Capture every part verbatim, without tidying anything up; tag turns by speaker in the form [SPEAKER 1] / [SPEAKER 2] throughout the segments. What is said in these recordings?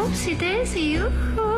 [SPEAKER 1] Whoopsie daisy, you,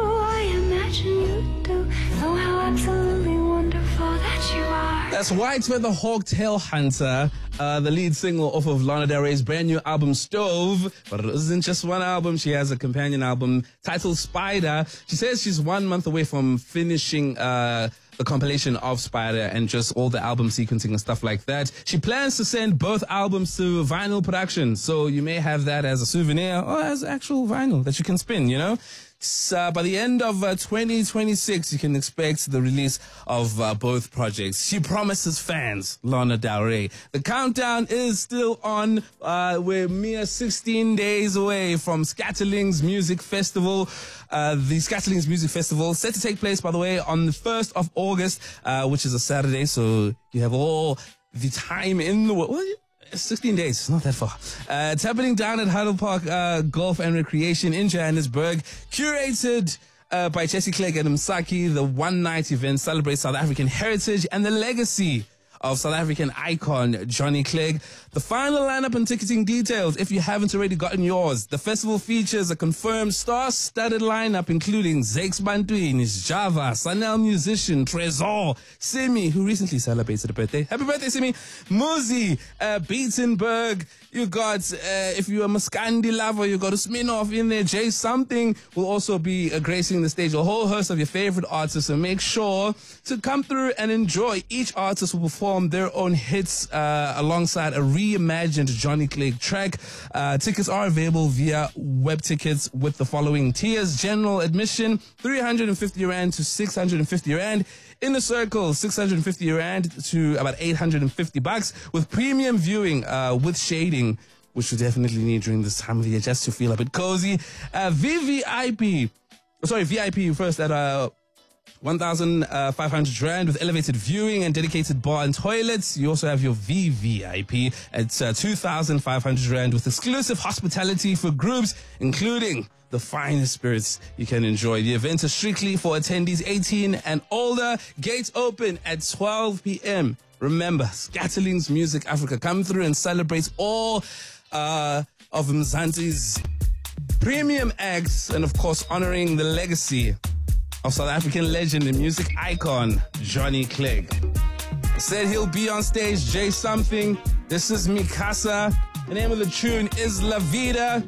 [SPEAKER 1] I imagine you do know how absolutely wonderful that you are.
[SPEAKER 2] That's White Feather Hawk Tail Hunter, uh, the lead single off of Lana Del Rey's brand new album Stove. But it isn't just one album. She has a companion album titled Spider. She says she's one month away from finishing uh, the compilation of Spider and just all the album sequencing and stuff like that. She plans to send both albums to vinyl production. So you may have that as a souvenir or as actual vinyl that you can spin, you know? So by the end of uh, twenty twenty-six, you can expect the release of uh, both projects. She promises fans, Lana Del Rey. The countdown is still on. Uh, we're mere sixteen days away from Scatterlings Music Festival. Uh, the Scatterlings Music Festival set to take place, by the way, on the first of August, uh, which is a Saturday. So you have all the time in the world. sixteen days, it's not that far. Uh, it's happening down at Huddle Park uh, Golf and Recreation in Johannesburg. Curated uh, by Jesse Clegg and Msaki, the one-night event celebrates South African heritage and the legacy of South African icon Johnny Clegg. The final lineup and ticketing details, if you haven't already gotten yours. The festival features a confirmed star-studded lineup including Zakes Bantwini, Java, Sanel musician, Trezor, Simi, who recently celebrated a birthday. Happy birthday, Simi. Muzi, uh, Beatenberg. You got, uh, if you're a Maskandi lover, you got a Smirnoff in there. Jay Something will also be uh, gracing the stage. A whole host of your favorite artists. So make sure to come through and enjoy. Each artist will perform their own hits uh, alongside a reimagined Johnny Clegg track. Uh, tickets are available via web tickets with the following tiers. General admission, three hundred fifty rand to six hundred fifty rand. Inner Circle, six hundred fifty rand to about eight hundred fifty bucks. With premium viewing uh, with shading, which we definitely need during this time of the year just to feel a bit cozy. Uh, V V I P, sorry, V I P first at uh, one thousand five hundred rand with elevated viewing and dedicated bar and toilets. You also have your V V I P at uh, two thousand five hundred rand with exclusive hospitality for groups, including the finest spirits you can enjoy. The event is strictly for attendees eighteen and older. Gates open at twelve p.m. Remember, Scatterlings Music Africa, come through and celebrate all uh, of Mzansi's premium acts and, of course, honoring the legacy of South African legend and music icon, Johnny Clegg. Said he'll be on stage, Jay Something. This is Mikasa. The name of the tune is La Vida.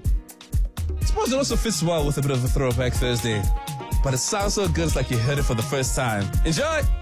[SPEAKER 2] I suppose it also fits well with a bit of a Throwback Thursday. But it sounds so good, it's like you heard it for the first time. Enjoy!